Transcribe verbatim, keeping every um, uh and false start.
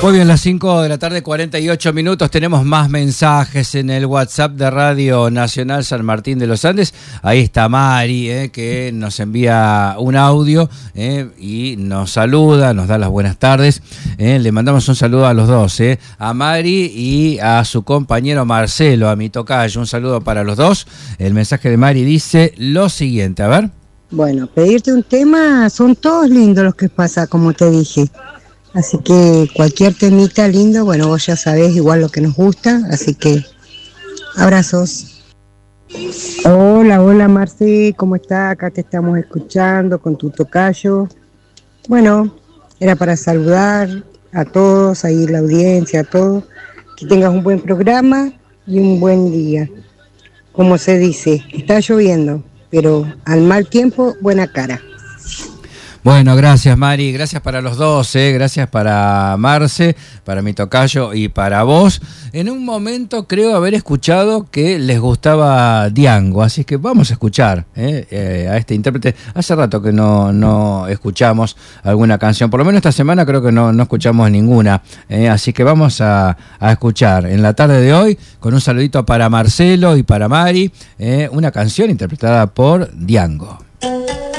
Muy bien, las cinco de la tarde, cuarenta y ocho minutos. Tenemos más mensajes en el WhatsApp de Radio Nacional San Martín de los Andes. Ahí está Mari, eh, que nos envía un audio eh, y nos saluda, nos da las buenas tardes. Eh. Le mandamos un saludo a los dos, eh, a Mari y a su compañero Marcelo, a mi tocayo. Un saludo para los dos. El mensaje de Mari dice lo siguiente, a ver. Bueno, pedirte un tema, son todos lindos los que pasa, como te dije. Así que cualquier temita lindo, bueno, vos ya sabés igual lo que nos gusta, así que abrazos. Hola, hola Marce, ¿cómo estás? Acá te estamos escuchando con tu tocayo. Bueno, era para saludar a todos, ahí la audiencia, a todos. Que tengas un buen programa y un buen día. Como se dice, está lloviendo, pero al mal tiempo, buena cara. Bueno, gracias Mari, gracias para los dos, eh, gracias para Marce, para mi tocayo y para vos. En un momento creo haber escuchado que les gustaba Diango, así que vamos a escuchar eh, eh, a este intérprete. Hace rato que no, no escuchamos alguna canción, por lo menos esta semana creo que no, no escuchamos ninguna, eh, así que vamos a, a escuchar en la tarde de hoy, con un saludito para Marcelo y para Mari, eh, una canción interpretada por Diango.